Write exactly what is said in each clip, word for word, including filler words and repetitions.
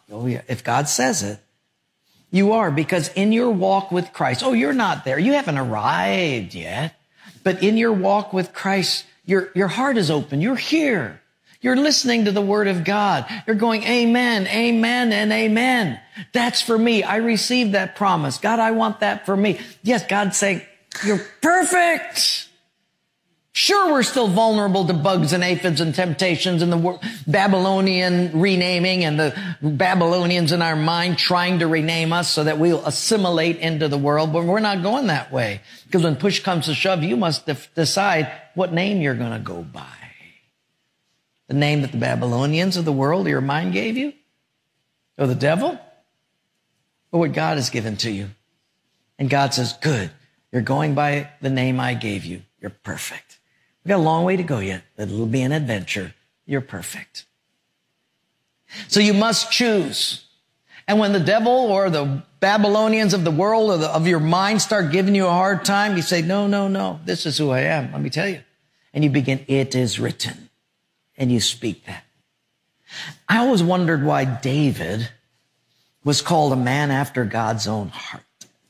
Oh, yeah. If God says it, you are, because in your walk with Christ, oh, you're not there. You haven't arrived yet. But in your walk with Christ, your, your heart is open. You're here. You're listening to the word of God. You're going, amen, amen, and amen. That's for me. I received that promise. God, I want that for me. Yes, God's saying, you're perfect. Sure, we're still vulnerable to bugs and aphids and temptations and the Babylonian renaming and the Babylonians in our mind trying to rename us so that we'll assimilate into the world. But we're not going that way, because when push comes to shove, you must def- decide what name you're going to go by. The name that the Babylonians of the world, your mind gave you? Or the devil? Or what God has given to you? And God says, good, you're going by the name I gave you. You're perfect. We've got a long way to go yet, but it'll be an adventure. You're perfect. So you must choose. And when the devil or the Babylonians of the world or the, of your mind start giving you a hard time, you say, no, no, no, this is who I am. Let me tell you. And you begin, it is written. And you speak that. I always wondered why David was called a man after God's own heart.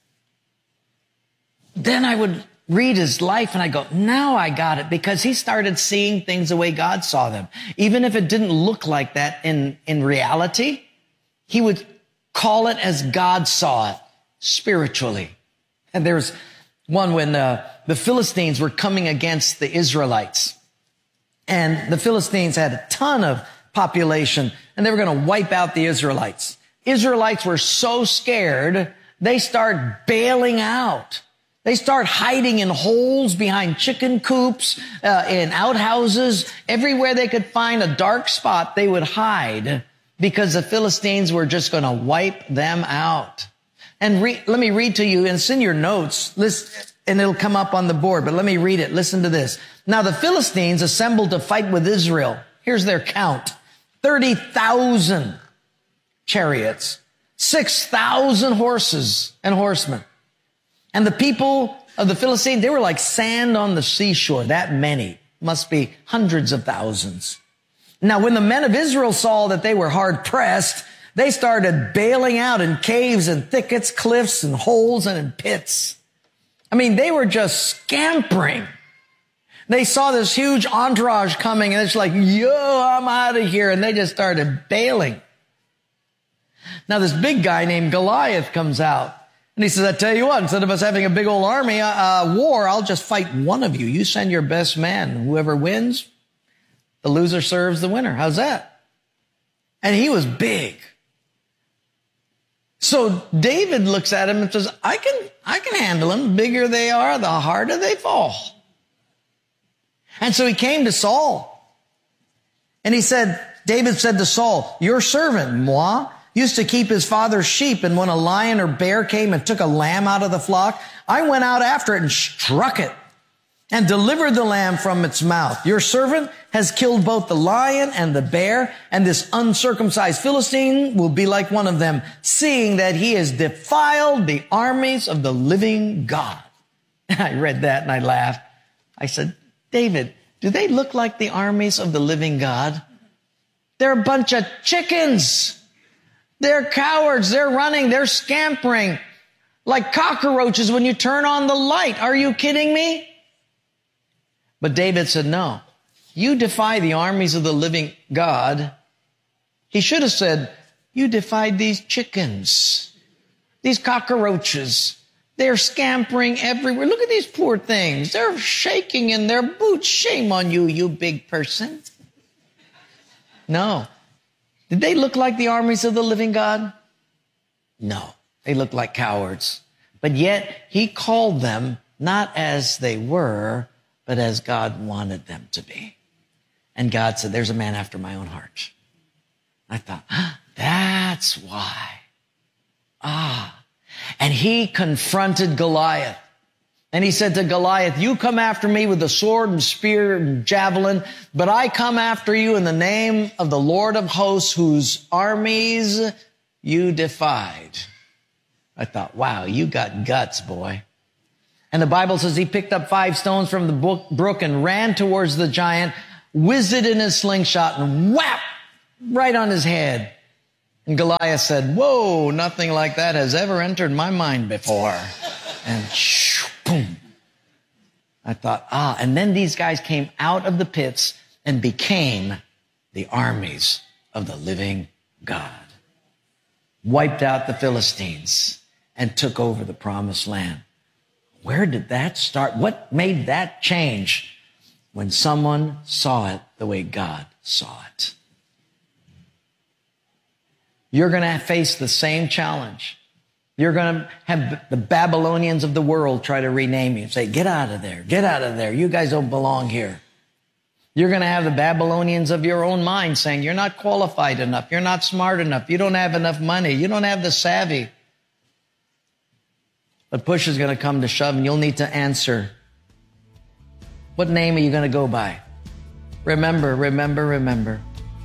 Then I would read his life and I go, now I got it, because he started seeing things the way God saw them. Even if it didn't look like that in, in reality, he would call it as God saw it spiritually. And there's one when uh, the Philistines were coming against the Israelites. And the Philistines had a ton of population, and they were going to wipe out the Israelites. Israelites were so scared, they start bailing out. They start hiding in holes behind chicken coops, uh, in outhouses. Everywhere they could find a dark spot, they would hide, because the Philistines were just going to wipe them out. And re- let me read to you, and it's in your notes, listen, and it'll come up on the board, but let me read it. Listen to this. Now the Philistines assembled to fight with Israel. Here's their count. thirty thousand chariots, six thousand horses and horsemen. And the people of the Philistines, they were like sand on the seashore. That many. Must be hundreds of thousands. Now, when the men of Israel saw that they were hard pressed, they started bailing out in caves and thickets, cliffs and holes and in pits. I mean, they were just scampering. They saw this huge entourage coming, and it's like, yo, I'm out of here. And they just started bailing. Now, this big guy named Goliath comes out. And he says, I tell you what, instead of us having a big old army, uh, uh, war, I'll just fight one of you. You send your best man. Whoever wins, the loser serves the winner. How's that? And he was big. So David looks at him and says, I can, I can handle them. The bigger they are, the harder they fall. And so he came to Saul. And he said, David said to Saul, your servant, moi, used to keep his father's sheep, and when a lion or bear came and took a lamb out of the flock, I went out after it and struck it and delivered the lamb from its mouth. Your servant has killed both the lion and the bear, and this uncircumcised Philistine will be like one of them, seeing that he has defiled the armies of the living God. And I read that and I laughed. I said, David, do they look like the armies of the living God? They're a bunch of chickens. They're cowards. They're running. They're scampering like cockroaches when you turn on the light. Are you kidding me? But David said, no, you defy the armies of the living God. He should have said, you defied these chickens, these cockroaches. They're scampering everywhere. Look at these poor things. They're shaking in their boots. Shame on you, you big person. No. Did they look like the armies of the living God? No, they looked like cowards. But yet he called them not as they were, but as God wanted them to be. And God said, there's a man after my own heart. I thought, ah, that's why. Ah. And he confronted Goliath. And he said to Goliath, you come after me with the sword and spear and javelin, but I come after you in the name of the Lord of hosts, whose armies you defied. I thought, wow, you got guts, boy. And the Bible says he picked up five stones from the brook and ran towards the giant, whizzed it in his slingshot and whap, right on his head. And Goliath said, whoa, nothing like that has ever entered my mind before. And shoo, boom. I thought, ah, and then these guys came out of the pits and became the armies of the living God. Wiped out the Philistines and took over the promised land. Where did that start? What made that change? When someone saw it the way God saw it. You're going to face the same challenge. You're going to have the Babylonians of the world try to rename you. Say, get out of there. Get out of there. You guys don't belong here. You're going to have the Babylonians of your own mind saying, you're not qualified enough. You're not smart enough. You don't have enough money. You don't have the savvy. But push is going to come to shove and you'll need to answer. What name are you going to go by? Remember, remember, remember.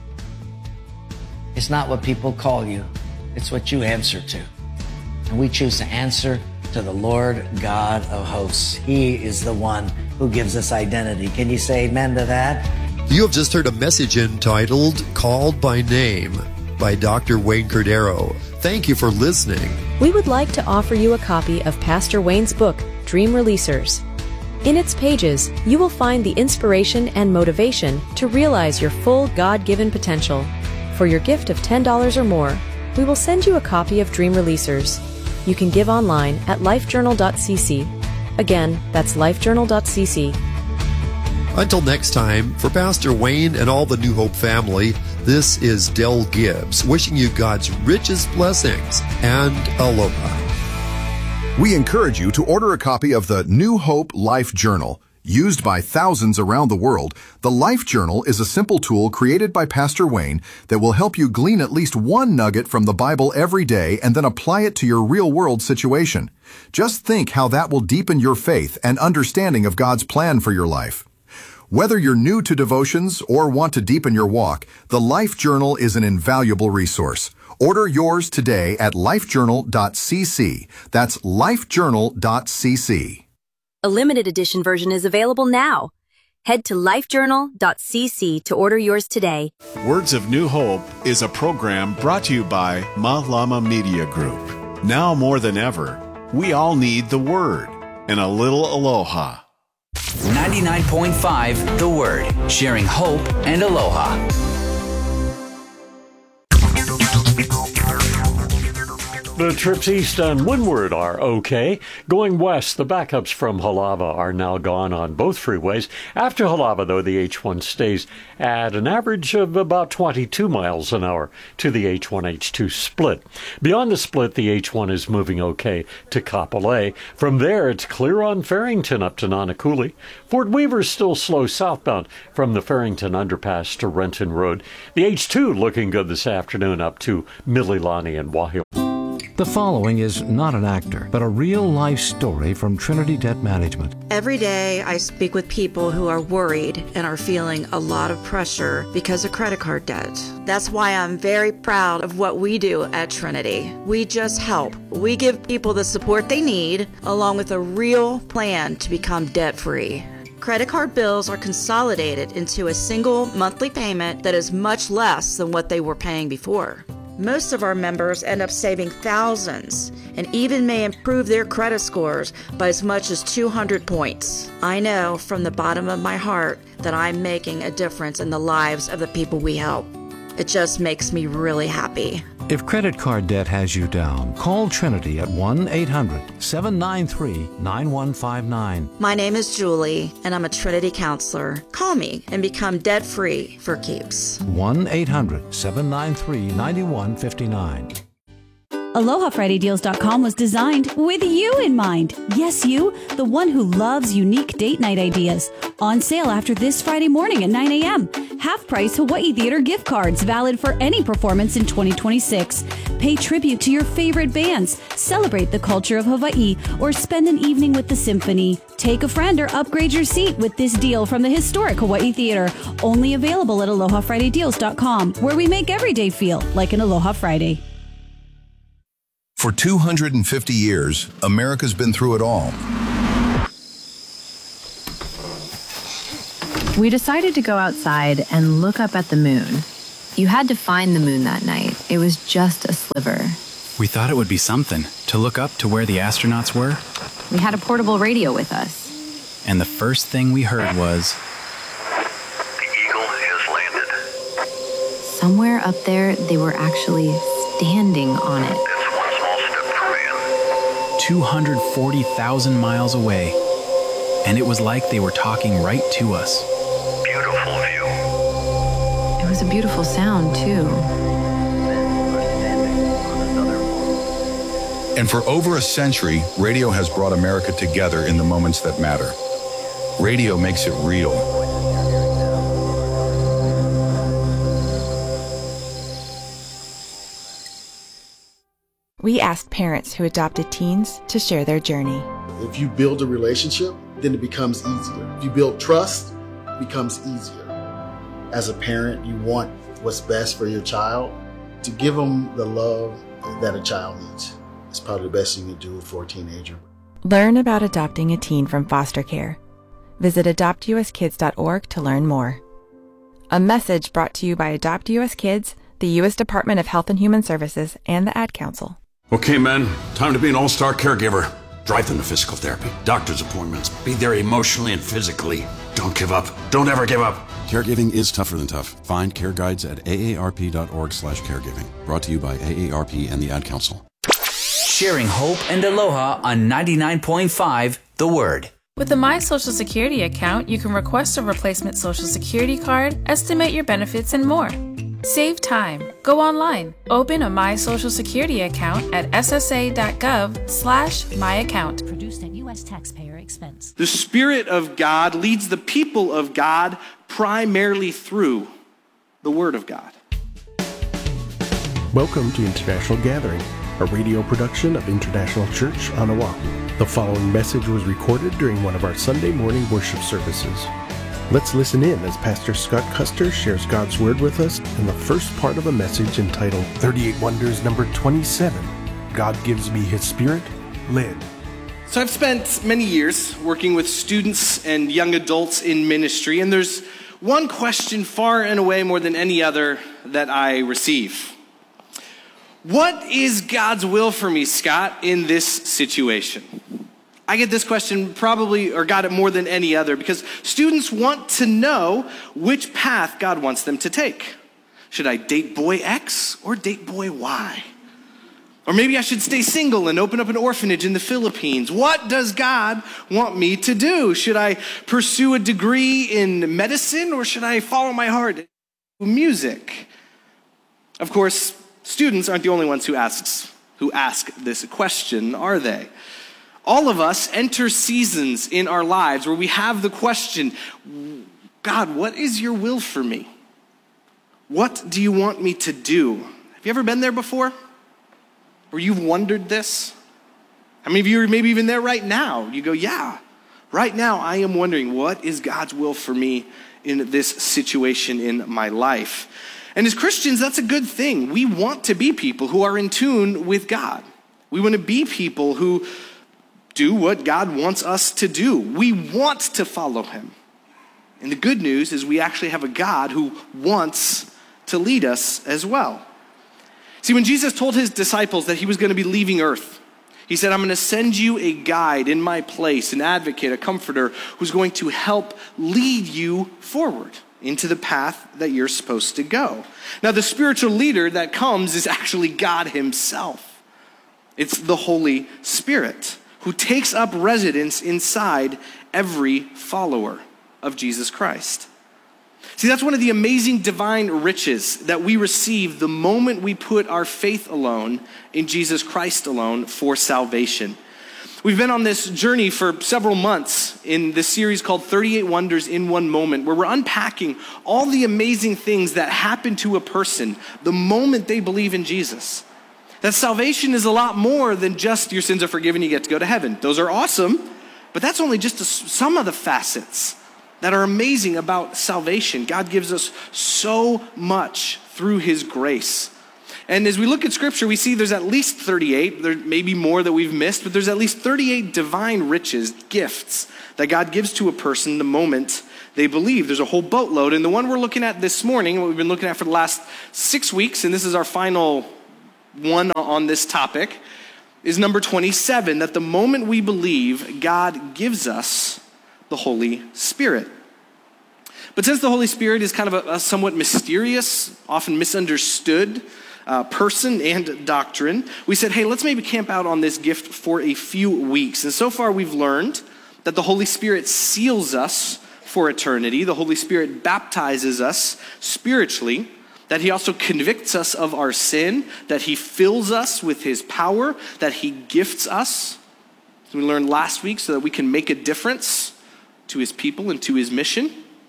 It's not what people call you. It's what you answer to. And we choose to answer to the Lord God of hosts. He is the one who gives us identity. Can you say amen to that? You have just heard a message entitled Called by Name by Doctor Wayne Cordeiro. Thank you for listening. We would like to offer you a copy of Pastor Wayne's book, Dream Releasers. In its pages, you will find the inspiration and motivation to realize your full God-given potential. For your gift of ten dollars or more, we will send you a copy of Dream Releasers. You can give online at lifejournal dot c c. Again, that's lifejournal dot c c. Until next time, for Pastor Wayne and all the New Hope family, this is Del Gibbs wishing you God's richest blessings and aloha. We encourage you to order a copy of the New Hope Life Journal. Used by thousands around the world, the Life Journal is a simple tool created by Pastor Wayne that will help you glean at least one nugget from the Bible every day and then apply it to your real-world situation. Just think how that will deepen your faith and understanding of God's plan for your life. Whether you're new to devotions or want to deepen your walk, the Life Journal is an invaluable resource. Order yours today at lifejournal dot c c. That's lifejournal dot c c. A limited edition version is available now. Head to lifejournal dot c c to order yours today. Words of New Hope is a program brought to you by Ma Lama Media Group. Now more than ever, we all need the Word and a little aloha. ninety-nine point five The Word, sharing hope and aloha. The trips east on Windward are okay. Going west, the backups from Halava are now gone on both freeways. After Halava, though, the H one stays at an average of about twenty-two miles an hour to the H one H two split. Beyond the split, the H one is moving okay to Kapolei. From there, it's clear on Farrington up to Nanakuli. Fort Weaver's still slow southbound from the Farrington underpass to Renton Road. The H two looking good this afternoon up to Mililani and Wahio. The following is not an actor, but a real-life story from Trinity Debt Management. Every day I speak with people who are worried and are feeling a lot of pressure because of credit card debt. That's why I'm very proud of what we do at Trinity. We just help. We give people the support they need, along with a real plan to become debt-free. Credit card bills are consolidated into a single monthly payment that is much less than what they were paying before. Most of our members end up saving thousands and even may improve their credit scores by as much as two hundred points. I know from the bottom of my heart that I'm making a difference in the lives of the people we help. It just makes me really happy. If credit card debt has you down, call Trinity at one eight hundred seven nine three nine one five nine. My name is Julie, and I'm a Trinity counselor. Call me and become debt-free for keeps. one eight hundred seven nine three nine one five nine. Aloha Friday Deals dot com was designed with you in mind. Yes, you, the one who loves unique date night ideas. On sale after this Friday morning at nine a.m. Half-price Hawaii Theater gift cards valid for any performance in twenty twenty-six. Pay tribute to your favorite bands, celebrate the culture of Hawaii, or spend an evening with the symphony. Take a friend or upgrade your seat with this deal from the historic Hawaii Theater. Only available at Aloha Friday Deals dot com, where we make every day feel like an Aloha Friday. For two hundred fifty years, America's been through it all. We decided to go outside and look up at the moon. You had to find the moon that night. It was just a sliver. We thought it would be something, to look up to where the astronauts were. We had a portable radio with us. And the first thing we heard was... The Eagle has landed. Somewhere up there, they were actually standing on it. That's one small step for man. two hundred forty thousand miles away. And it was like they were talking right to us. Beautiful view. It was a beautiful sound, too. And for over a century, radio has brought America together in the moments that matter. Radio makes it real. We asked parents who adopted teens to share their journey. If you build a relationship, then it becomes easier. If you build trust, it becomes easier. As a parent, you want what's best for your child. To give them the love that a child needs. It's probably the best you can do for a teenager. Learn about adopting a teen from foster care. Visit adopt u s kids dot org to learn more. A message brought to you by Adopt U S Kids, the U S Department of Health and Human Services, and the Ad Council. Okay, men, time to be an all-star caregiver. Drive them to physical therapy, doctor's appointments, be there emotionally and physically. Don't give up. Don't ever give up. Caregiving is tougher than tough. Find care guides at a a r p dot org slash caregiving. Brought to you by A A R P and the Ad Council. Sharing hope and aloha on ninety-nine point five The Word. With the My Social Security account, you can request a replacement Social Security card, estimate your benefits, and more. Save time. Go online. Open a My Social Security account at s s a dot gov slash my account. Produced at U S taxpayer expense. The Spirit of God leads the people of God primarily through the Word of God. Welcome to International Gathering, a radio production of International Church on Oahu. The following message was recorded during one of our Sunday morning worship services. Let's listen in as Pastor Scott Custer shares God's Word with us in the first part of a message entitled thirty-eight Wonders number twenty-seven, God Gives Me His Spirit, led. So I've spent many years working with students and young adults in ministry, and there's one question far and away more than any other that I receive. What is God's will for me, Scott, in this situation? I get this question probably, or got it more than any other, because students want to know which path God wants them to take. Should I date boy X or date boy Y? Or maybe I should stay single and open up an orphanage in the Philippines. What does God want me to do? Should I pursue a degree in medicine, or should I follow my heart and do music? Of course, students aren't the only ones who asks who ask this question, are they? All of us enter seasons in our lives where we have the question, God, what is your will for me? What do you want me to do? Have you ever been there before? Or you've wondered this? How many of you are maybe even there right now? You go, yeah, right now I am wondering, what is God's will for me in this situation in my life? And as Christians, that's a good thing. We want to be people who are in tune with God. We want to be people who do what God wants us to do. We want to follow him. And the good news is we actually have a God who wants to lead us as well. See, when Jesus told his disciples that he was going to be leaving earth, he said, I'm going to send you a guide in my place, an advocate, a comforter, who's going to help lead you forward into the path that you're supposed to go. Now, the spiritual leader that comes is actually God himself. It's the Holy Spirit who takes up residence inside every follower of Jesus Christ. See, that's one of the amazing divine riches that we receive the moment we put our faith alone in Jesus Christ alone for salvation. We've been on this journey for several months in this series called thirty-eight Wonders in One Moment, where we're unpacking all the amazing things that happen to a person the moment they believe in Jesus. That salvation is a lot more than just your sins are forgiven, you get to go to heaven. Those are awesome, but that's only just a, some of the facets that are amazing about salvation. God gives us so much through his grace. And as we look at scripture, we see there's at least thirty-eight, there may be more that we've missed, but there's at least thirty-eight divine riches, gifts that God gives to a person the moment they believe. There's a whole boatload. And the one we're looking at this morning, what we've been looking at for the last six weeks, and this is our final one on this topic, is number twenty-seven, that the moment we believe, God gives us the Holy Spirit. But since the Holy Spirit is kind of a, a somewhat mysterious, often misunderstood uh, person and doctrine, we said, hey, let's maybe camp out on this gift for a few weeks. And so far we've learned that the Holy Spirit seals us for eternity. The Holy Spirit baptizes us spiritually, that he also convicts us of our sin, that he fills us with his power, that he gifts us. So we learned last week so that we can make a difference to his people and to his mission.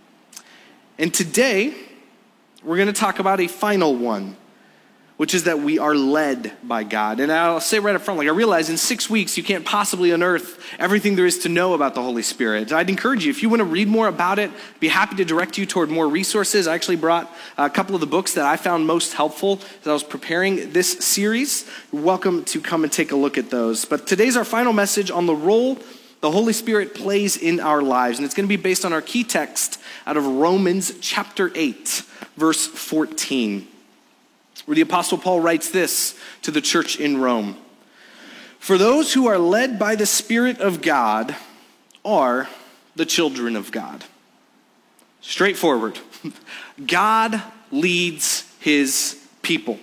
And today, we're going to talk about a final one, which is that we are led by God. And I'll say right up front, like I realize in six weeks, you can't possibly unearth everything there is to know about the Holy Spirit. I'd encourage you, if you want to read more about it, be happy to direct you toward more resources. I actually brought a couple of the books that I found most helpful as I was preparing this series. You're welcome to come and take a look at those. But today's our final message on the role the Holy Spirit plays in our lives. And it's going to be based on our key text out of Romans chapter eight, verse fourteen. Where the Apostle Paul writes this to the church in Rome. For those who are led by the Spirit of God are the children of God. Straightforward. God leads his people.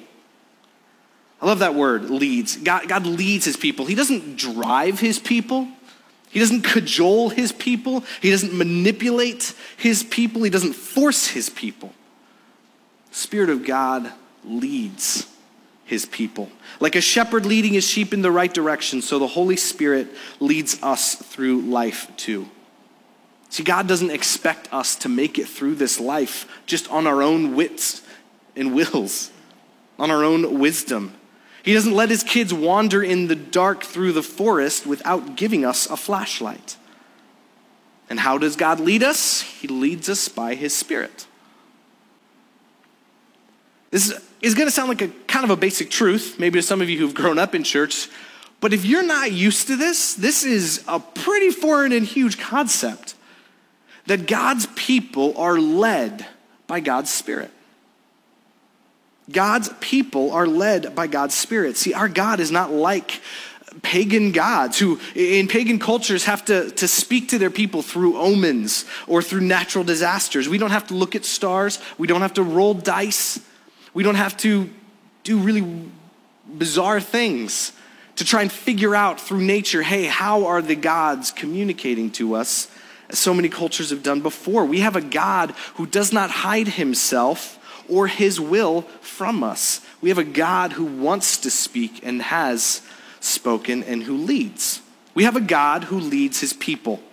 I love that word, leads. God, God leads his people. He doesn't drive his people. He doesn't cajole his people. He doesn't manipulate his people. He doesn't force his people. The Spirit of God leads his people. Like a shepherd leading his sheep in the right direction, so the Holy Spirit leads us through life too. See, God doesn't expect us to make it through this life just on our own wits and wills, on our own wisdom. He doesn't let his kids wander in the dark through the forest without giving us a flashlight. And how does God lead us? He leads us by his Spirit. This is going to sound like a kind of a basic truth, maybe to some of you who've grown up in church, but if you're not used to this, this is a pretty foreign and huge concept, that God's people are led by God's Spirit. God's people are led by God's Spirit. See, our God is not like pagan gods who in pagan cultures have to, to speak to their people through omens or through natural disasters. We don't have to look at stars. We don't have to roll dice. We don't have to do really bizarre things to try and figure out through nature, hey, how are the gods communicating to us, as so many cultures have done before. We have a God who does not hide himself or his will from us. We have a God who wants to speak and has spoken and who leads. We have a God who leads his people.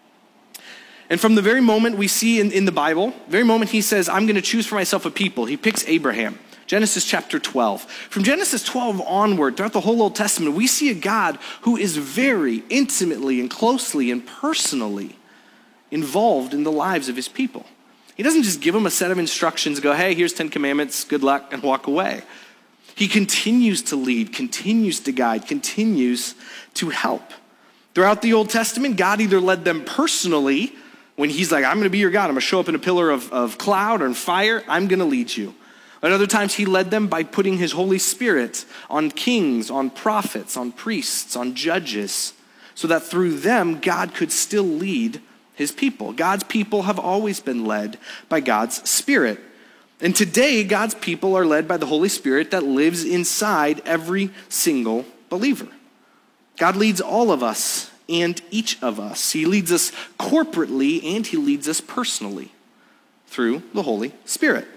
And from the very moment we see in, in the Bible, very moment he says, I'm going to choose for myself a people, he picks Abraham. Genesis chapter twelve. From Genesis twelve onward, throughout the whole Old Testament, we see a God who is very intimately and closely and personally involved in the lives of his people. He doesn't just give them a set of instructions, go, hey, here's Ten Commandments, good luck, and walk away. He continues to lead, continues to guide, continues to help. Throughout the Old Testament, God either led them personally, when he's like, I'm going to be your God, I'm going to show up in a pillar of, of cloud or fire, I'm going to lead you. At other times, he led them by putting his Holy Spirit on kings, on prophets, on priests, on judges, so that through them, God could still lead his people. God's people have always been led by God's Spirit. And today, God's people are led by the Holy Spirit that lives inside every single believer. God leads all of us and each of us. He leads us corporately and he leads us personally through the Holy Spirit.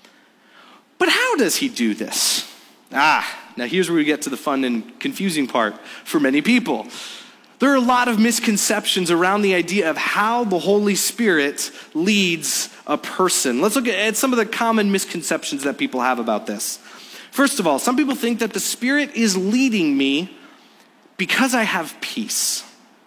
But how does he do this? Ah, now here's where we get to the fun and confusing part for many people. There are a lot of misconceptions around the idea of how the Holy Spirit leads a person. Let's look at some of the common misconceptions that people have about this. First of all, some people think that the Spirit is leading me because I have peace.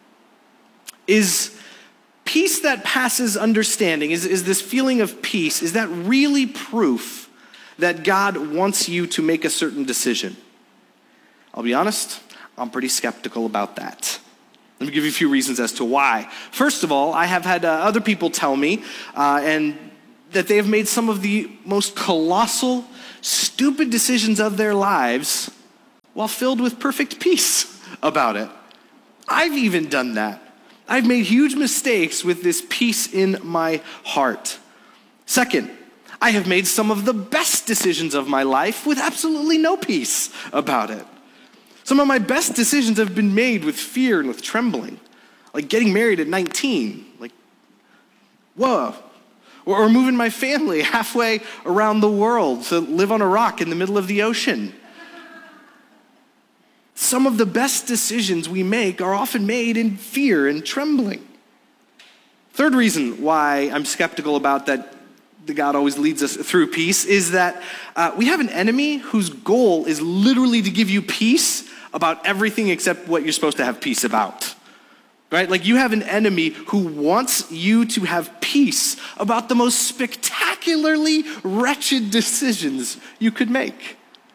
Is peace that passes understanding, is, is this feeling of peace, is that really proof that God wants you to make a certain decision? I'll be honest, I'm pretty skeptical about that. Let me give you a few reasons as to why. First of all, I have had uh, other people tell me uh, and that they have made some of the most colossal, stupid decisions of their lives while filled with perfect peace about it. I've even done that. I've made huge mistakes with this peace in my heart. Second, I have made some of the best decisions of my life with absolutely no peace about it. Some of my best decisions have been made with fear and with trembling, like getting married at nineteen, like, whoa, or, or moving my family halfway around the world to live on a rock in the middle of the ocean. Some of the best decisions we make are often made in fear and trembling. Third reason why I'm skeptical about that the God always leads us through peace is that uh, we have an enemy whose goal is literally to give you peace about everything except what you're supposed to have peace about. Right? Like you have an enemy who wants you to have peace about the most spectacularly wretched decisions you could make.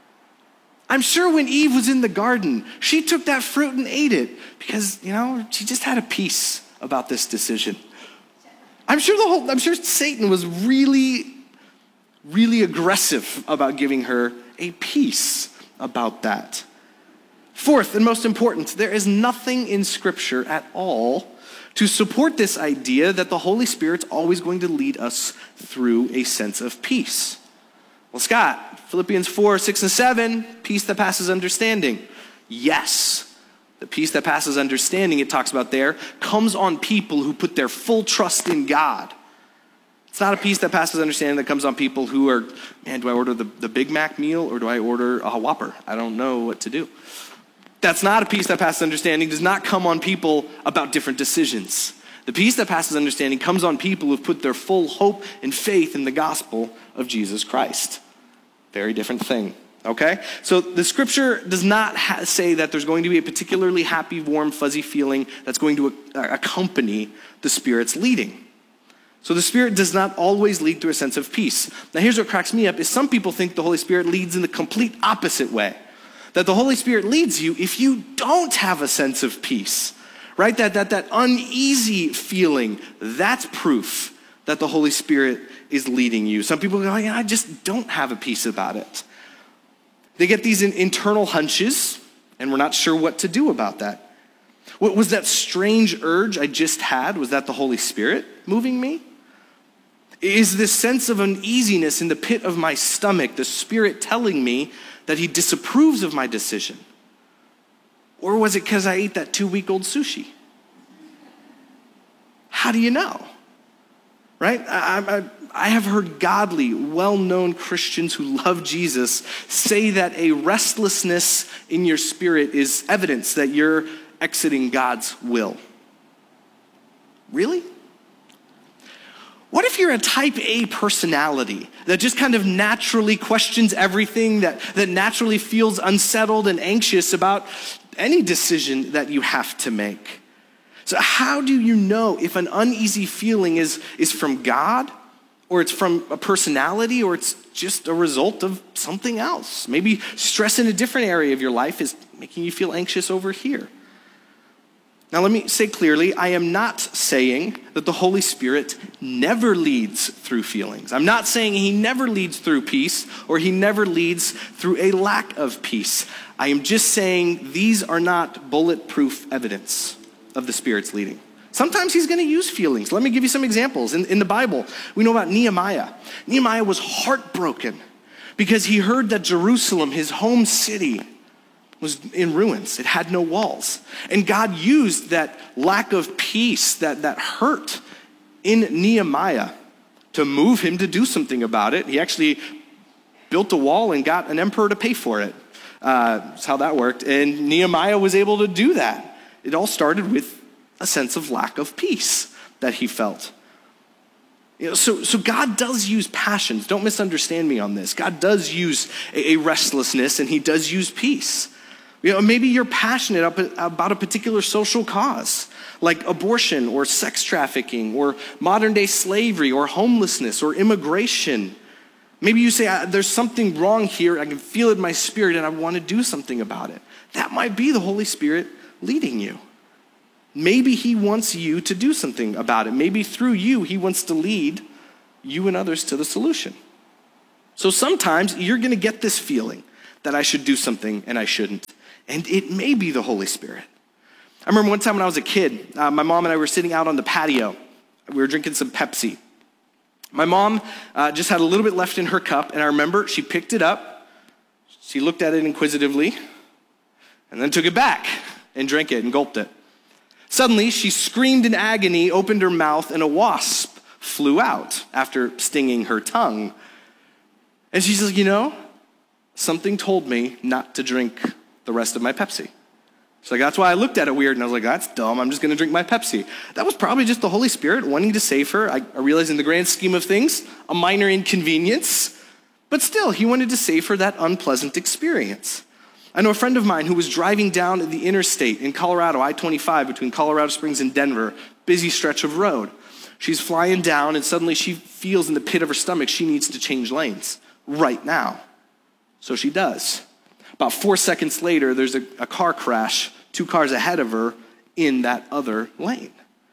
I'm sure when Eve was in the garden, she took that fruit and ate it because, you know, she just had a peace about this decision. I'm sure the whole, I'm sure Satan was really, really aggressive about giving her a peace about that. Fourth, and most important, there is nothing in Scripture at all to support this idea that the Holy Spirit's always going to lead us through a sense of peace. Well, Scott, Philippians four, six, and seven, peace that passes understanding. Yes. The peace that passes understanding, it talks about there, comes on people who put their full trust in God. It's not a peace that passes understanding that comes on people who are, man, do I order the, the Big Mac meal or do I order a Whopper? I don't know what to do. That's not a peace that passes understanding, does not come on people about different decisions. The peace that passes understanding comes on people who've put their full hope and faith in the gospel of Jesus Christ. Very different thing. Okay? So the scripture does not ha- say that there's going to be a particularly happy, warm, fuzzy feeling that's going to uh, accompany the Spirit's leading. So the Spirit does not always lead through a sense of peace. Now here's what cracks me up is some people think the Holy Spirit leads in the complete opposite way. That the Holy Spirit leads you if you don't have a sense of peace. Right? That, that, that uneasy feeling, that's proof that the Holy Spirit is leading you. Some people go, oh, yeah, I just don't have a peace about it. They get these internal hunches, and we're not sure what to do about that. What was that strange urge I just had? Was that the Holy Spirit moving me? Is this sense of uneasiness in the pit of my stomach the Spirit telling me that he disapproves of my decision? Or was it because I ate that two-week-old sushi? How do you know? Right? I, I, I have heard godly, well-known Christians who love Jesus say that a restlessness in your spirit is evidence that you're exiting God's will. Really? What if you're a type A personality that just kind of naturally questions everything, that, that naturally feels unsettled and anxious about any decision that you have to make? So how do you know if an uneasy feeling is, is from God, or it's from a personality, or it's just a result of something else? Maybe stress in a different area of your life is making you feel anxious over here. Now let me say clearly, I am not saying that the Holy Spirit never leads through feelings. I'm not saying he never leads through peace, or he never leads through a lack of peace. I am just saying these are not bulletproof evidence of the Spirit's leading. Sometimes he's going to use feelings. Let me give you some examples. In, in the Bible, we know about Nehemiah. Nehemiah was heartbroken because he heard that Jerusalem, his home city, was in ruins. It had no walls. And God used that lack of peace, that, that hurt in Nehemiah to move him to do something about it. He actually built a wall and got an emperor to pay for it. Uh, that's how that worked. And Nehemiah was able to do that. It all started with a sense of lack of peace that he felt. You know, so, so God does use passions. Don't misunderstand me on this. God does use a, a restlessness, and he does use peace. You know, maybe you're passionate about a particular social cause, like abortion or sex trafficking or modern day slavery or homelessness or immigration. Maybe you say, there's something wrong here. I can feel it in my spirit and I want to do something about it. That might be the Holy Spirit leading you. maybe he wants you to do something about it. Maybe through you, he wants to lead you and others to the solution. So sometimes you're going to get this feeling that I should do something and I shouldn't. And it may be the Holy Spirit. I remember one time when I was a kid, uh, my mom and I were sitting out on the patio. We were drinking some Pepsi. My mom uh, just had a little bit left in her cup, and I remember she picked it up, she looked at it inquisitively, and then took it back and drank it and gulped it. Suddenly, she screamed in agony, opened her mouth, and a wasp flew out after stinging her tongue. And she says, you know, something told me not to drink the rest of my Pepsi. She's like, that's why I looked at it weird, and I was like, that's dumb, I'm just going to drink my Pepsi. That was probably just the Holy Spirit wanting to save her. I, I realize in the grand scheme of things, a minor inconvenience, but still, he wanted to save her that unpleasant experience. I know a friend of mine who was driving down the interstate in Colorado, I twenty-five, between Colorado Springs and Denver, busy stretch of road. She's flying down, and suddenly she feels in the pit of her stomach she needs to change lanes right now. So she does. About four seconds later, there's a, a car crash, two cars ahead of her in that other lane.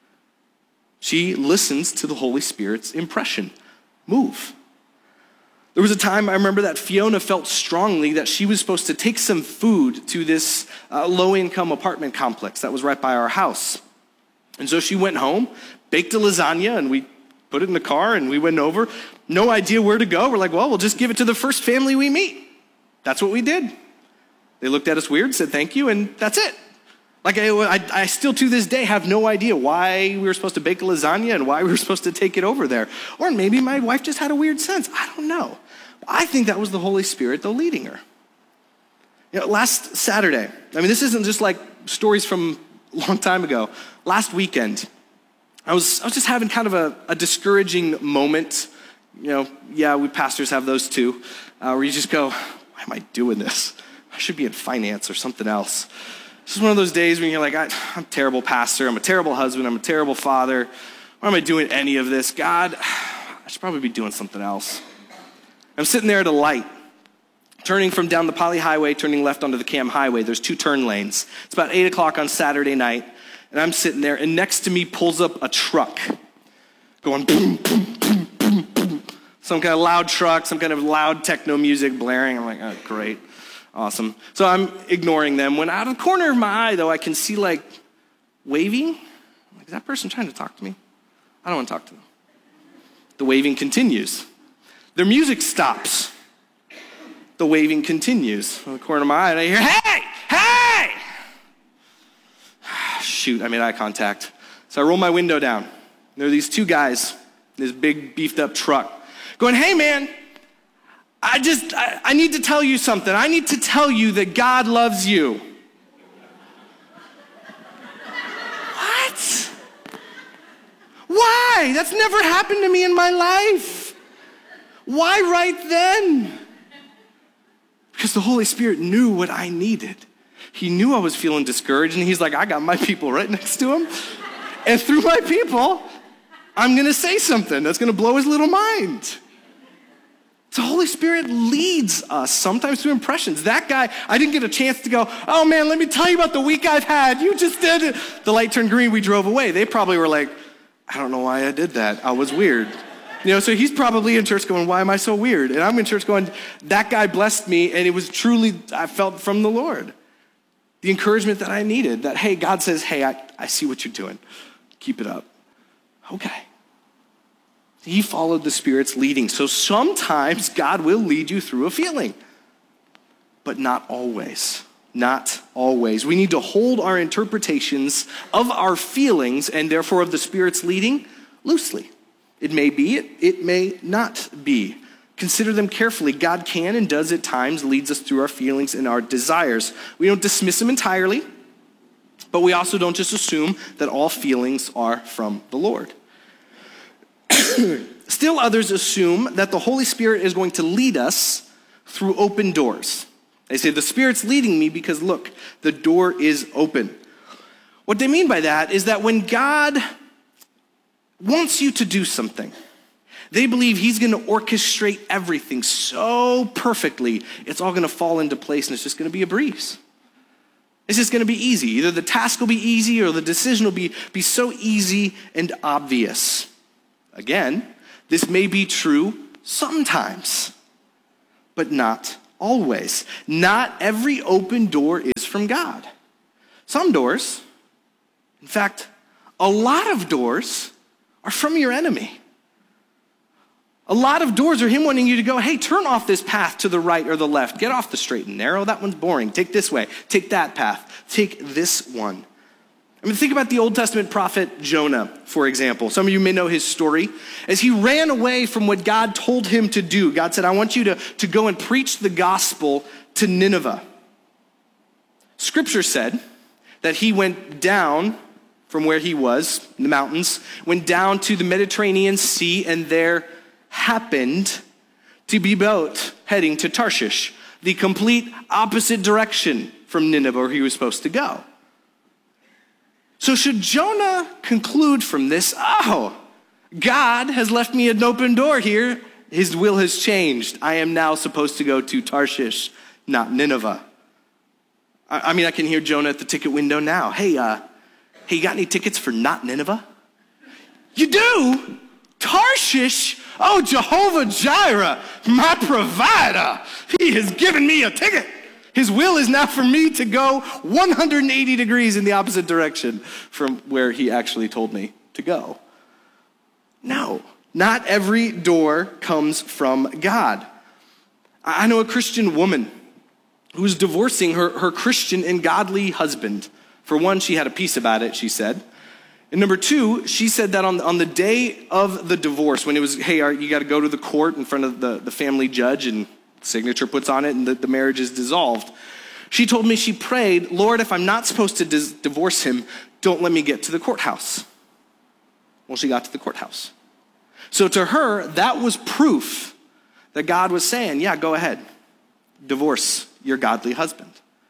She listens to the Holy Spirit's impression. Move. There was a time I remember that Fiona felt strongly that she was supposed to take some food to this uh, low-income apartment complex that was right by our house. And so she went home, baked a lasagna, and we put it in the car, and we went over. No idea where to go. We're like, well, we'll just give it to the first family we meet. That's what we did. They looked at us weird, said thank you, and that's it. Like, I, I, I still to this day have no idea why we were supposed to bake a lasagna and why we were supposed to take it over there. Or maybe my wife just had a weird sense. I don't know. I think that was the Holy Spirit, though, leading her. You know, last Saturday, I mean, this isn't just like stories from a long time ago. Last weekend, I was I was just having kind of a, a discouraging moment. You know, yeah, we pastors have those too, uh, where you just go, why am I doing this? I should be in finance or something else. This is one of those days when you're like, I, I'm a terrible pastor, I'm a terrible husband, I'm a terrible father. Why am I doing any of this? God, I should probably be doing something else. I'm sitting there at a light, turning from down the Poly Highway, turning left onto the Cam Highway. There's two turn lanes. It's about eight o'clock on Saturday night, and I'm sitting there, and next to me pulls up a truck going boom, boom, boom, boom, boom. Some kind of loud truck, some kind of loud techno music blaring. I'm like, oh, great. Awesome. So I'm ignoring them. When out of the corner of my eye, though, I can see like waving. I'm like, is that person trying to talk to me? I don't want to talk to them. The waving continues. Their music stops. The waving continues. Out of the corner of my eye, and I hear, hey, hey! Shoot, I made eye contact. So I roll my window down. There are these two guys in this big beefed up truck going, hey, man, I just, I, I need to tell you something. I need to tell you that God loves you. What? Why? That's never happened to me in my life. Why right then? Because the Holy Spirit knew what I needed. He knew I was feeling discouraged, and he's like, I got my people right next to him. And through my people, I'm going to say something that's going to blow his little mind. The Holy Spirit leads us sometimes through impressions. That guy, I didn't get a chance to go, oh man, let me tell you about the week I've had. You just did it. The light turned green, we drove away. They probably were like, I don't know why I did that. I was weird. You know, so he's probably in church going, why am I so weird? And I'm in church going, that guy blessed me, and it was truly, I felt from the Lord. The encouragement that I needed, that, hey, God says, hey, I, I see what you're doing. Keep it up. Okay. He followed the Spirit's leading. So sometimes God will lead you through a feeling, but not always. Not always. We need to hold our interpretations of our feelings and therefore of the Spirit's leading loosely. It may be it, it may not be. Consider them carefully. God can and does at times leads us through our feelings and our desires. We don't dismiss them entirely, but we also don't just assume that all feelings are from the Lord. Still others assume that the Holy Spirit is going to lead us through open doors. They say, the Spirit's leading me because, look, the door is open. What they mean by that is that when God wants you to do something, they believe he's going to orchestrate everything so perfectly, it's all going to fall into place and it's just going to be a breeze. It's just going to be easy. Either the task will be easy or the decision will be, be so easy and obvious. Again, this may be true sometimes, but not always. Not every open door is from God. Some doors, in fact, a lot of doors are from your enemy. A lot of doors are him wanting you to go, hey, turn off this path to the right or the left. Get off the straight and narrow. That one's boring. Take this way. Take that path. Take this one. I mean, think about the Old Testament prophet Jonah, for example. Some of you may know his story. As he ran away from what God told him to do, God said, I want you to, to go and preach the gospel to Nineveh. Scripture said that he went down from where he was, in the mountains, went down to the Mediterranean Sea, and there happened to be a boat heading to Tarshish, the complete opposite direction from Nineveh where he was supposed to go. So should Jonah conclude from this, oh, God has left me an open door here. His will has changed. I am now supposed to go to Tarshish, not Nineveh. I, I mean, I can hear Jonah at the ticket window now. Hey, uh, hey, you got any tickets for not Nineveh? You do? Tarshish? Oh, Jehovah Jireh, my provider. He has given me a ticket. His will is now for me to go one hundred eighty degrees in the opposite direction from where he actually told me to go. No, not every door comes from God. I know a Christian woman who's divorcing her, her Christian and godly husband. For one, she had a peace about it, she said. And number two, she said that on, on the day of the divorce, when it was, hey, you got to go to the court in front of the, the family judge and signature puts on it and the, the marriage is dissolved. She told me she prayed, Lord, if I'm not supposed to dis- divorce him, don't let me get to the courthouse. Well, she got to the courthouse. So to her, that was proof that God was saying, yeah, go ahead. Divorce your godly husband.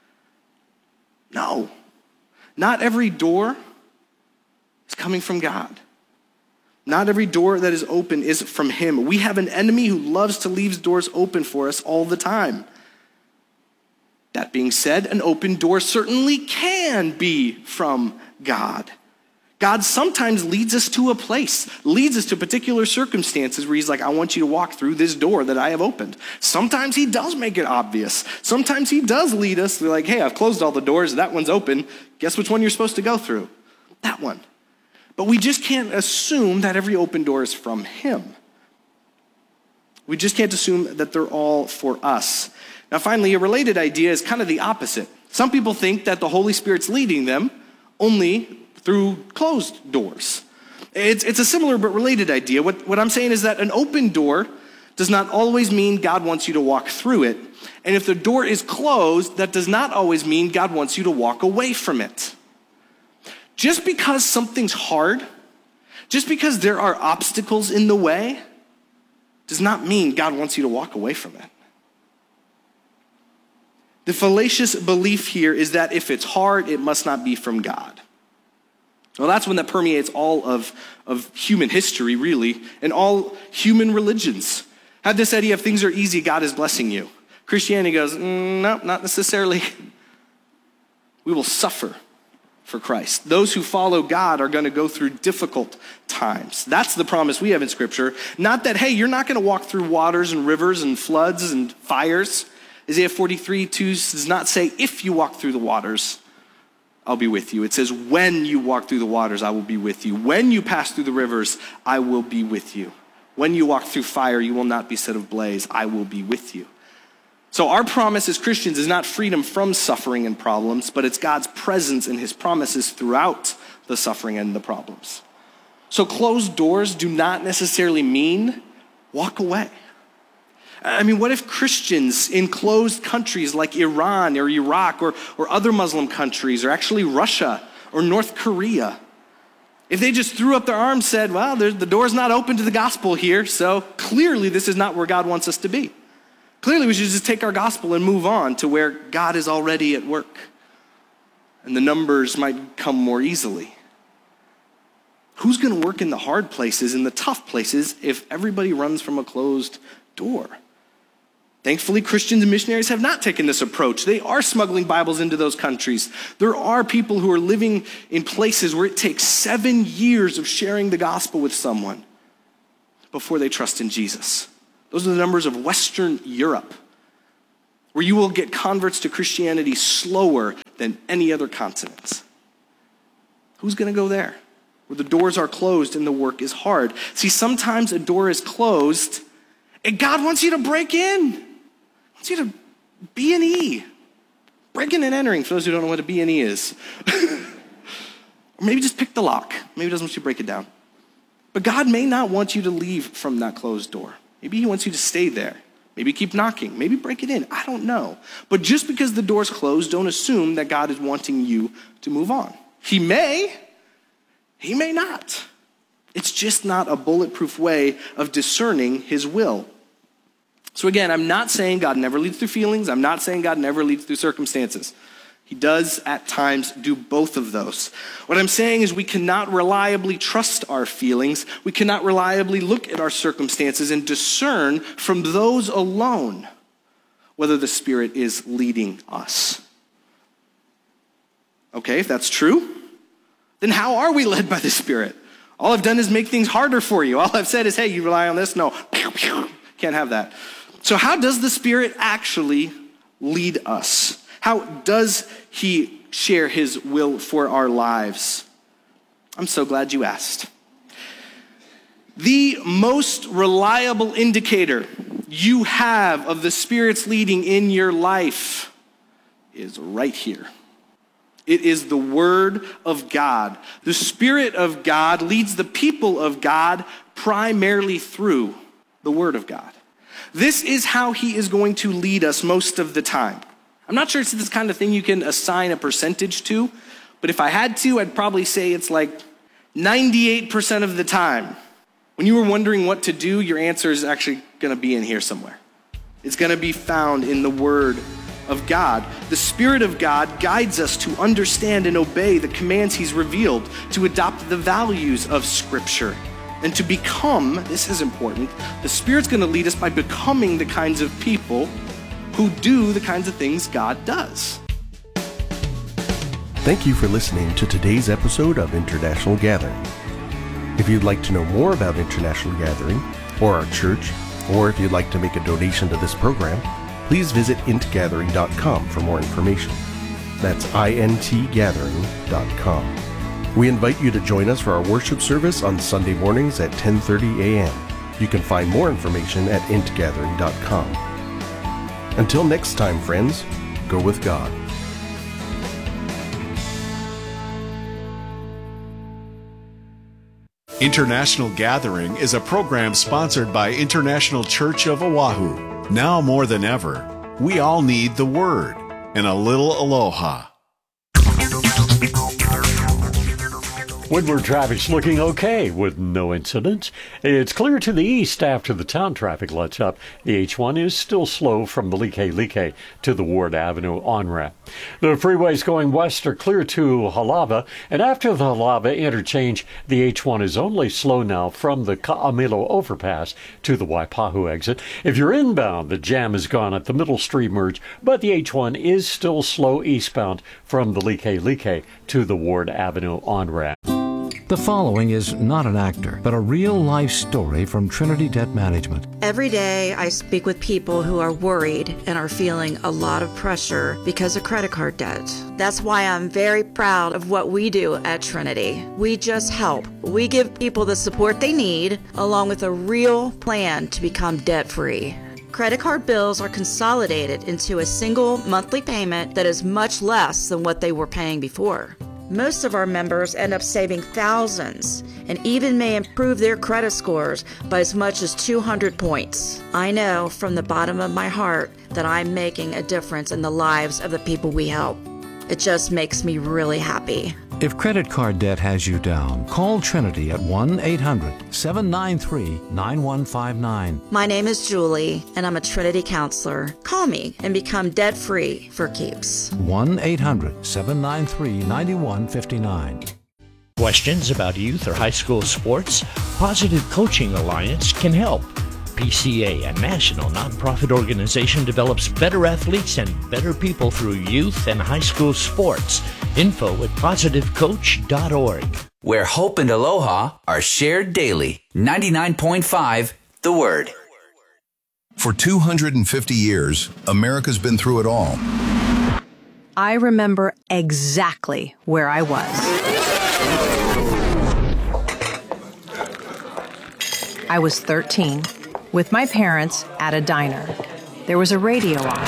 No, not every door is coming from God. Not every door that is open is from him. We have an enemy who loves to leave doors open for us all the time. That being said, an open door certainly can be from God. God sometimes leads us to a place, leads us to particular circumstances where he's like, I want you to walk through this door that I have opened. Sometimes he does make it obvious. Sometimes he does lead us. They're like, hey, I've closed all the doors. That one's open. Guess which one you're supposed to go through? That one. But we just can't assume that every open door is from him. We just can't assume that they're all for us. Now, finally, a related idea is kind of the opposite. Some people think that the Holy Spirit's leading them only through closed doors. It's, it's a similar but related idea. What, what I'm saying is that an open door does not always mean God wants you to walk through it. And if the door is closed, that does not always mean God wants you to walk away from it. Just because something's hard, just because there are obstacles in the way, does not mean God wants you to walk away from it. The fallacious belief here is that if it's hard, it must not be from God. Well, that's one that permeates all of, of human history, really, and all human religions. Have this idea, if things are easy, God is blessing you. Christianity goes, mm, no, not necessarily. We will suffer for Christ. Those who follow God are going to go through difficult times. That's the promise we have in Scripture. Not that, hey, you're not going to walk through waters and rivers and floods and fires. Isaiah forty-three two does not say, if you walk through the waters, I'll be with you. It says, when you walk through the waters, I will be with you. When you pass through the rivers, I will be with you. When you walk through fire, you will not be set ablaze. I will be with you. So our promise as Christians is not freedom from suffering and problems, but it's God's presence and his promises throughout the suffering and the problems. So closed doors do not necessarily mean walk away. I mean, what if Christians in closed countries like Iran or Iraq or, or other Muslim countries, or actually Russia or North Korea, if they just threw up their arms and said, well, the door's not open to the gospel here, so clearly this is not where God wants us to be. Clearly we should just take our gospel and move on to where God is already at work. And the numbers might come more easily. Who's going to work in the hard places, in the tough places, if everybody runs from a closed door? Thankfully, Christians and missionaries have not taken this approach. They are smuggling Bibles into those countries. There are people who are living in places where it takes seven years of sharing the gospel with someone before they trust in Jesus. Those are the numbers of Western Europe, where you will get converts to Christianity slower than any other continent. Who's going to go there? Where the doors are closed and the work is hard. See, sometimes a door is closed and God wants you to break in. He wants you to B and E. Breaking and entering, for those who don't know what a B and E is. Or maybe just pick the lock. Maybe he doesn't want you to break it down. But God may not want you to leave from that closed door. Maybe he wants you to stay there. Maybe keep knocking. Maybe break it in. I don't know. But just because the door's closed, don't assume that God is wanting you to move on. He may. He may not. It's just not a bulletproof way of discerning his will. So again, I'm not saying God never leads through feelings. I'm not saying God never leads through circumstances. He does at times do both of those. What I'm saying is we cannot reliably trust our feelings. We cannot reliably look at our circumstances and discern from those alone whether the Spirit is leading us. Okay, if that's true, then how are we led by the Spirit? All I've done is make things harder for you. All I've said is, hey, you rely on this? No, can't have that. So how does the Spirit actually lead us? How does he share his will for our lives? I'm so glad you asked. The most reliable indicator you have of the Spirit's leading in your life is right here. It is the Word of God. The Spirit of God leads the people of God primarily through the Word of God. This is how he is going to lead us most of the time. I'm not sure it's this kind of thing you can assign a percentage to, but if I had to, I'd probably say it's like ninety-eight percent of the time. When you were wondering what to do, your answer is actually going to be in here somewhere. It's going to be found in the Word of God. The Spirit of God guides us to understand and obey the commands he's revealed, to adopt the values of Scripture, and to become, this is important, the Spirit's going to lead us by becoming the kinds of people who do the kinds of things God does. Thank you for listening to today's episode of International Gathering. If you'd like to know more about International Gathering or our church, or if you'd like to make a donation to this program, please visit int gathering dot com for more information. That's int gathering dot com. We invite you to join us for our worship service on Sunday mornings at ten thirty a.m. You can find more information at int gathering dot com. Until next time, friends, go with God. International Gathering is a program sponsored by International Church of Oahu. Now more than ever, we all need the Word and a little aloha. Woodward traffic's looking okay with no incidents. It's clear to the east after the town traffic lets up. The H one is still slow from the Like to the Ward Avenue on-ramp. The freeways going west are clear to Halava, and after the Halava interchange, the H one is only slow now from the Ka'amilo overpass to the Waipahu exit. If you're inbound, the jam is gone at the Middle Street merge, but the H one is still slow eastbound from the Like to the Ward Avenue on-ramp. The following is not an actor, but a real-life story from Trinity Debt Management. Every day I speak with people who are worried and are feeling a lot of pressure because of credit card debt. That's why I'm very proud of what we do at Trinity. We just help. We give people the support they need, along with a real plan to become debt-free. Credit card bills are consolidated into a single monthly payment that is much less than what they were paying before. Most of our members end up saving thousands and even may improve their credit scores by as much as two hundred points. I know from the bottom of my heart that I'm making a difference in the lives of the people we help. It just makes me really happy. If credit card debt has you down, call Trinity at one eight hundred seven nine three nine one five nine. My name is Julie, and I'm a Trinity counselor. Call me and become debt-free for keeps. one eight hundred seven nine three nine one five nine. Questions about youth or high school sports? Positive Coaching Alliance can help. F P C A, a national nonprofit organization, develops better athletes and better people through youth and high school sports. Info at positive coach dot org. Where hope and aloha are shared daily. ninety-nine point five The Word. For two hundred fifty years, America's been through it all. I remember exactly where I was. I was thirteen, with my parents at a diner. There was a radio on.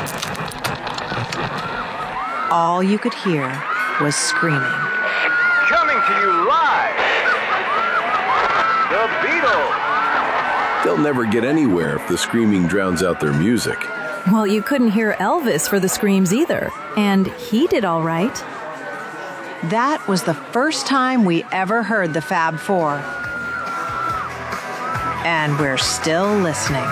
All you could hear was screaming. Coming to you live, The Beatles. They'll never get anywhere if the screaming drowns out their music. Well, you couldn't hear Elvis for the screams either, and he did all right. That was the first time we ever heard the Fab Four. And we're still listening.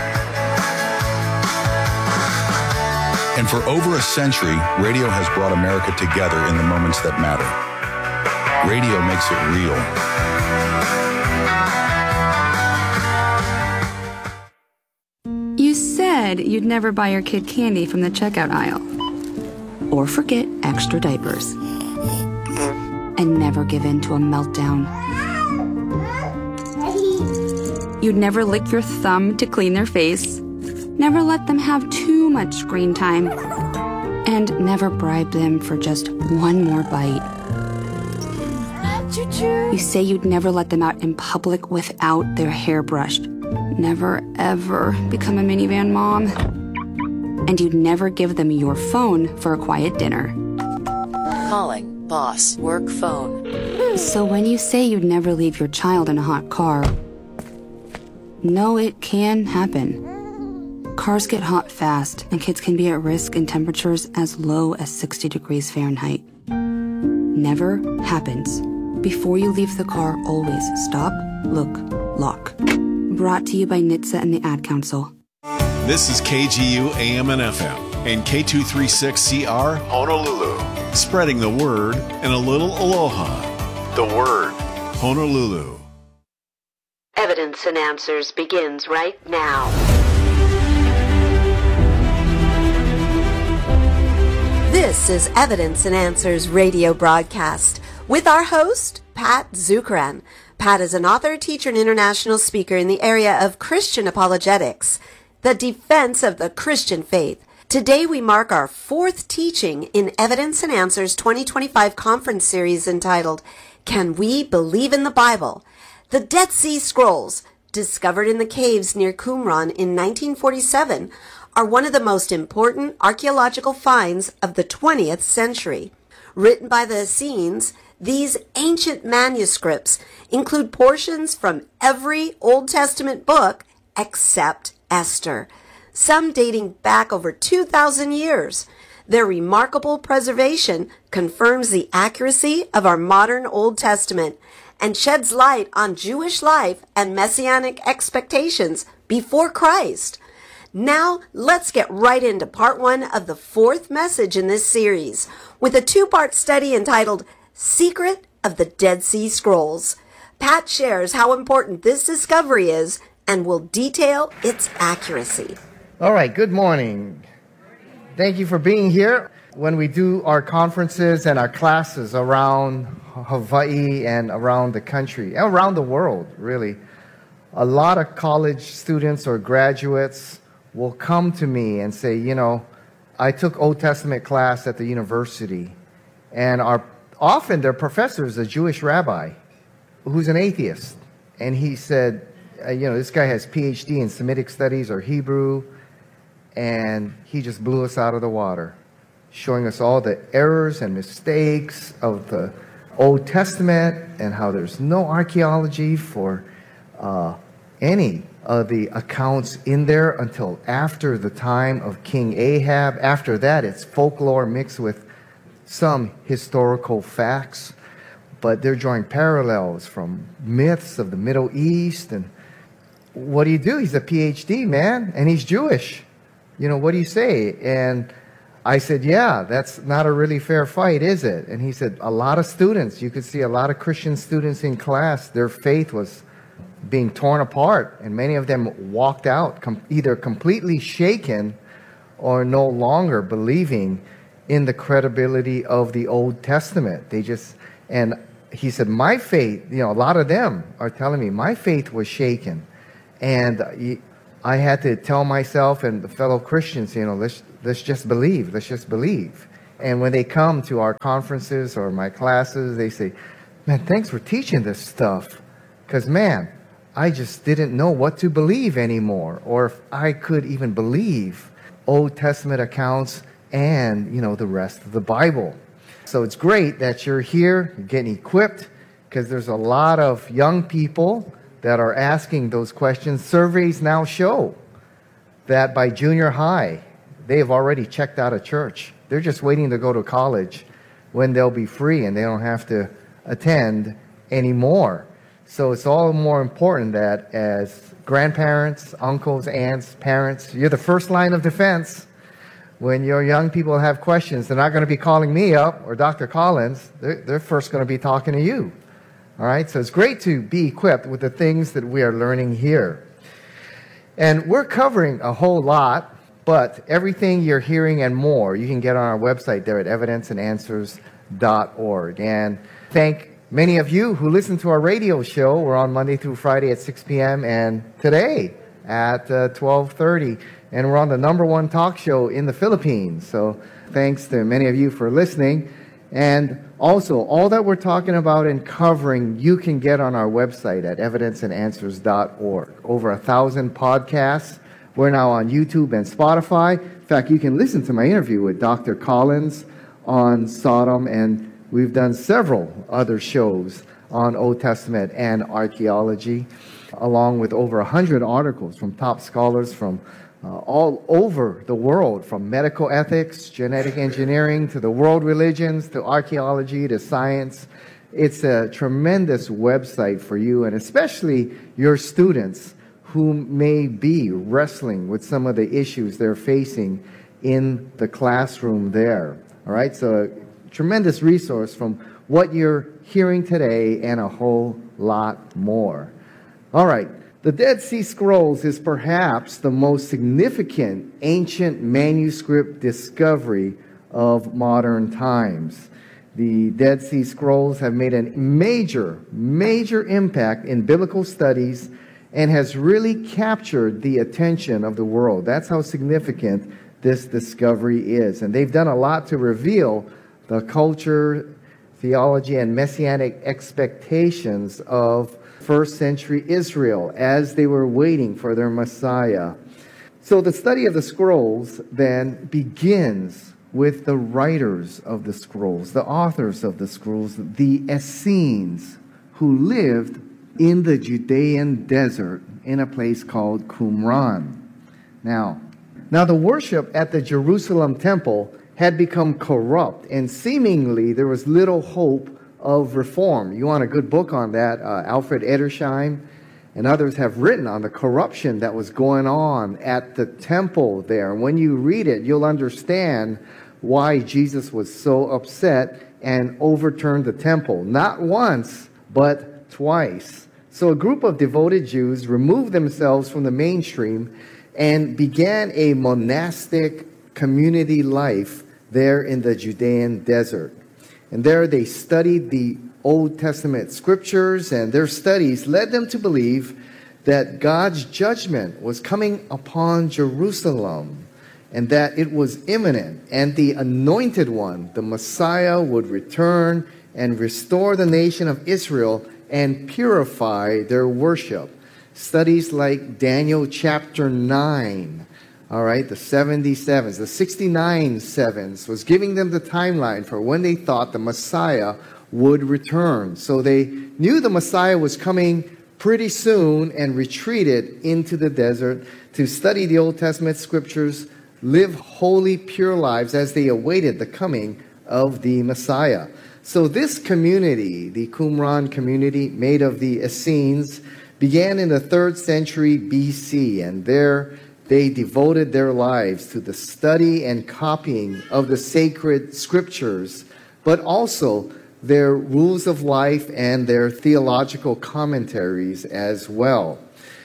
And for over a century, radio has brought America together in the moments that matter. Radio makes it real. You said you'd never buy your kid candy from the checkout aisle. Or forget extra diapers. And never give in to a meltdown. You'd never lick your thumb to clean their face. Never let them have too much screen time. And never bribe them for just one more bite. You say you'd never let them out in public without their hair brushed. Never, ever become a minivan mom. And you'd never give them your phone for a quiet dinner. Calling boss work phone. So when you say you'd never leave your child in a hot car, no, it can happen. Cars get hot fast, and kids can be at risk in temperatures as low as sixty degrees Fahrenheit. Never happens. Before you leave the car, always stop, look, lock. Brought to you by N H T S A and the Ad Council. This is K G U A M and F M and K two thirty-six C R Honolulu. Spreading the word and a little aloha. The Word, Honolulu. Evidence and Answers begins right now. This is Evidence and Answers radio broadcast with our host, Pat Zukeran. Pat is an author, teacher, and international speaker in the area of Christian apologetics, the defense of the Christian faith. Today we mark our fourth teaching in Evidence and Answers twenty twenty-five conference series entitled, Can We Believe in the Bible? The Dead Sea Scrolls, discovered in the caves near Qumran in nineteen forty-seven, are one of the most important archaeological finds of the twentieth century. Written by the Essenes, these ancient manuscripts include portions from every Old Testament book except Esther, some dating back over two thousand years. Their remarkable preservation confirms the accuracy of our modern Old Testament and sheds light on Jewish life and messianic expectations before Christ. Now, let's get right into part one of the fourth message in this series with a two-part study entitled Secret of the Dead Sea Scrolls. Pat shares how important this discovery is and will detail its accuracy. All right, good morning. Thank you for being here. When we do our conferences and our classes around Hawaii and around the country, around the world, really, a lot of college students or graduates will come to me and say, you know, I took Old Testament class at the university, and our often their professor is a Jewish rabbi who's an atheist. And he said, uh, you know, this guy has P H D in Semitic studies or Hebrew, and he just blew us out of the water, showing us all the errors and mistakes of the Old Testament and how there's no archaeology for uh, any of the accounts in there until after the time of King Ahab. After that, it's folklore mixed with some historical facts, but they're drawing parallels from myths of the Middle East. And what do you do? He's a P H D, man, and he's Jewish. You know, what do you say? And I said, yeah, that's not a really fair fight, is it? And he said, a lot of students, you could see a lot of Christian students in class, their faith was being torn apart, and many of them walked out com- either completely shaken or no longer believing in the credibility of the Old Testament. They just, and he said, my faith, you know, a lot of them are telling me, my faith was shaken. And I had to tell myself and the fellow Christians, you know, let's, let's just believe, let's just believe. And when they come to our conferences or my classes, they say, man, thanks for teaching this stuff. Because, man, I just didn't know what to believe anymore, or if I could even believe Old Testament accounts and, you know, the rest of the Bible. So it's great that you're here, you're getting equipped, because there's a lot of young people that are asking those questions. Surveys now show that by junior high, they have already checked out of church. They're just waiting to go to college when they'll be free and they don't have to attend anymore. So it's all more important that as grandparents, uncles, aunts, parents, you're the first line of defense. When your young people have questions, they're not going to be calling me up or Doctor Collins. They're, they're first going to be talking to you. All right, so it's great to be equipped with the things that we are learning here. And we're covering a whole lot, but everything you're hearing and more, you can get on our website there at evidence and answers dot org. And thank many of you who listen to our radio show. We're on Monday through Friday at six p.m. and today at uh, twelve thirty. And we're on the number one talk show in the Philippines. So thanks to many of you for listening. And also, all that we're talking about and covering, you can get on our website at evidence and answers dot org. Over a thousand podcasts. We're now on YouTube and Spotify. In fact, you can listen to my interview with Doctor Collins on Sodom, and we've done several other shows on Old Testament and archaeology, along with over one hundred articles from top scholars from uh, all over the world, from medical ethics, genetic engineering, to the world religions, to archaeology, to science. It's a tremendous website for you, and especially your students who may be wrestling with some of the issues they're facing in the classroom there. All right, so a tremendous resource from what you're hearing today and a whole lot more. All right, the Dead Sea Scrolls is perhaps the most significant ancient manuscript discovery of modern times. The Dead Sea Scrolls have made a major, major impact in biblical studies and has really captured the attention of the world. That's how significant this discovery is. And they've done a lot to reveal the culture, theology, and messianic expectations of first century Israel as they were waiting for their Messiah. So the study of the scrolls then begins with the writers of the scrolls, the authors of the scrolls, the Essenes, who lived in the Judean desert in a place called Qumran. Now, now the worship at the Jerusalem temple had become corrupt, and seemingly there was little hope of reform. You want a good book on that? Uh, Alfred Edersheim and others have written on the corruption that was going on at the temple there. And when you read it, you'll understand why Jesus was so upset and overturned the temple. Not once, but twice. So a group of devoted Jews removed themselves from the mainstream and began a monastic community life there in the Judean desert. And there they studied the Old Testament scriptures, and their studies led them to believe that God's judgment was coming upon Jerusalem and that it was imminent, and the anointed one, the Messiah, would return and restore the nation of Israel and purify their worship. Studies like Daniel chapter nine, all right, the seventy sevens, the sixty-nine sevens, was giving them the timeline for when they thought the Messiah would return. So they knew the Messiah was coming pretty soon and retreated into the desert to study the Old Testament scriptures, live holy, pure lives as they awaited the coming of the Messiah. So this community, the Qumran community, made of the Essenes, began in the third century B C, and there they devoted their lives to the study and copying of the sacred scriptures, but also their rules of life and their theological commentaries as well.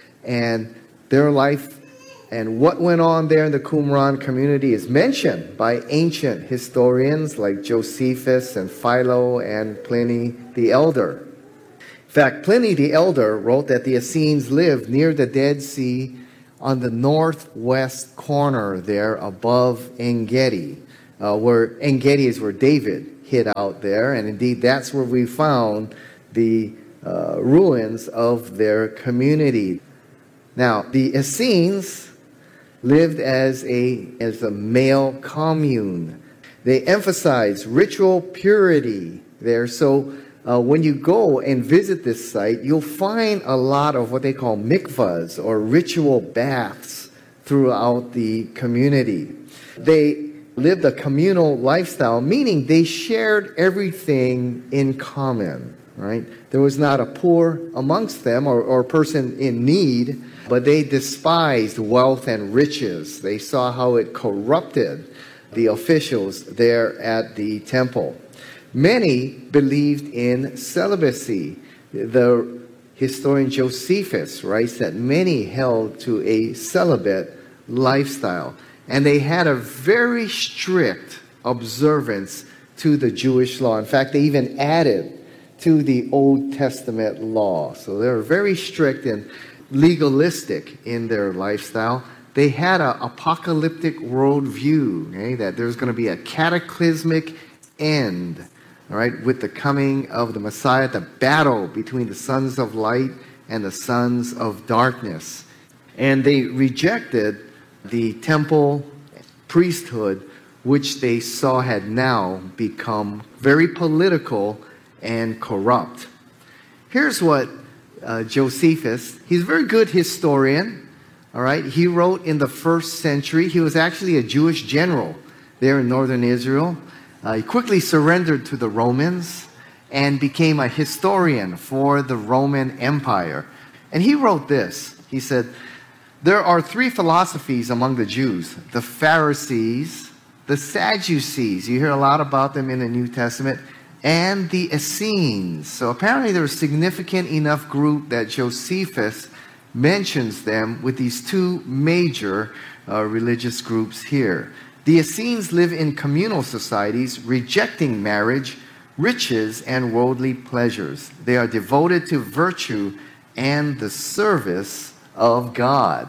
And their life and what went on there in the Qumran community is mentioned by ancient historians like Josephus and Philo and Pliny the Elder. In fact, Pliny the Elder wrote that the Essenes lived near the Dead Sea on the northwest corner there above En-Gedi, uh, where En-Gedi is where David hid out there, and indeed that's where we found the uh, ruins of their community. Now, the Essenes lived as a, as a male commune. They emphasized ritual purity there, so uh, when you go and visit this site, you'll find a lot of what they call mikvahs, or ritual baths, throughout the community. They lived a communal lifestyle, meaning they shared everything in common, right? There was not a poor amongst them or, or a person in need, but they despised wealth and riches. They saw how it corrupted the officials there at the temple. Many believed in celibacy. The historian Josephus writes that many held to a celibate lifestyle. And they had a very strict observance to the Jewish law. In fact, they even added to the Old Testament law. So they were very strict and legalistic in their lifestyle. They had an apocalyptic worldview, okay, that there's going to be a cataclysmic end, all right, with the coming of the Messiah, the battle between the sons of light and the sons of darkness. And they rejected the temple priesthood, which they saw had now become very political and corrupt. Here's what uh, Josephus, he's a very good historian, all right? He wrote in the first century. He was actually a Jewish general there in northern Israel. Uh, he quickly surrendered to the Romans and became a historian for the Roman Empire. And he wrote this. He said, "There are three philosophies among the Jews: the Pharisees, the Sadducees," you hear a lot about them in the New Testament, "and the Essenes." So apparently there was a significant enough group that Josephus mentions them with these two major uh, religious groups here. The Essenes live in communal societies, rejecting marriage, riches, and worldly pleasures. They are devoted to virtue and the service of God.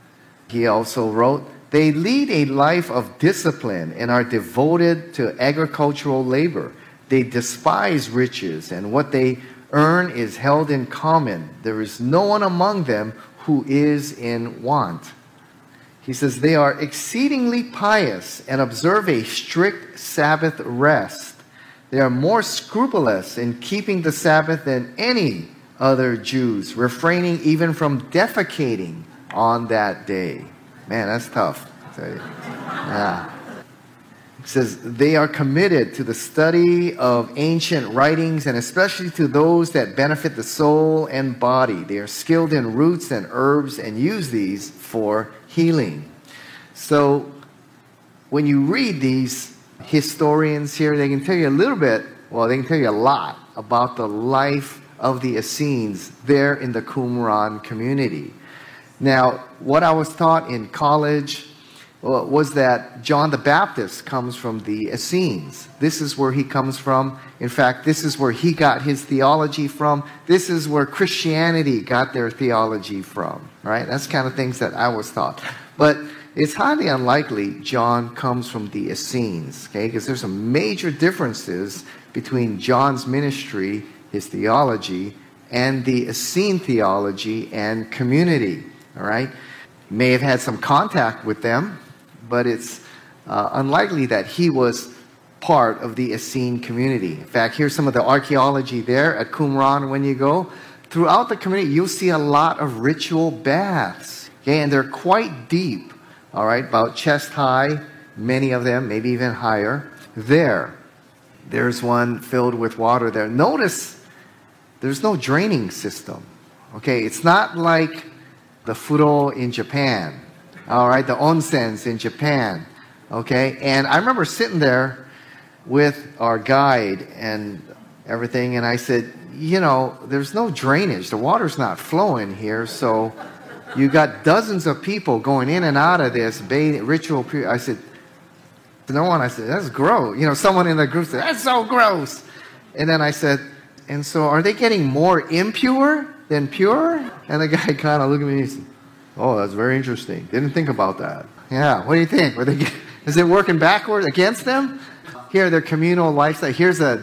He also wrote, "They lead a life of discipline and are devoted to agricultural labor. They despise riches, and what they earn is held in common. There is no one among them who is in want." He says, "They are exceedingly pious and observe a strict Sabbath rest. They are more scrupulous in keeping the Sabbath than any other Jews, refraining even from defecating on that day." Man, that's tough. I tell you. Yeah. It says, "They are committed to the study of ancient writings, and especially to those that benefit the soul and body. They are skilled in roots and herbs and use these for healing." So when you read these historians here, they can tell you a little bit, well, they can tell you a lot about the life of the Essenes there in the Qumran community. Now, what I was taught in college was that John the Baptist comes from the Essenes. This is where he comes from. In fact, this is where he got his theology from. This is where Christianity got their theology from, right? That's the kind of things that I was taught. But it's highly unlikely John comes from the Essenes, okay? Because there's some major differences between John's ministry, his theology, and the Essene theology and community, all right? He may have had some contact with them, but it's uh, unlikely that he was part of the Essene community. In fact, here's some of the archaeology there at Qumran when you go. Throughout the community, you'll see a lot of ritual baths, okay? And they're quite deep, all right, about chest high, many of them, maybe even higher. There, there's one filled with water there. Notice there's no draining system, okay? It's not like the furo in Japan, all right, the onsens in Japan, okay? And I remember sitting there with our guide, and everything. And I said, you know, there's no drainage. The water's not flowing here. So you got dozens of people going in and out of this bathing, ritual period. I said, to no one, I said, that's gross. You know, someone in the group said, that's so gross. And then I said, and so are they getting more impure than pure? And the guy kind of looked at me and he said, oh, that's very interesting. Didn't think about that. Yeah, what do you think? Were they, is it working backwards against them? Here, their communal lifestyle. Here's a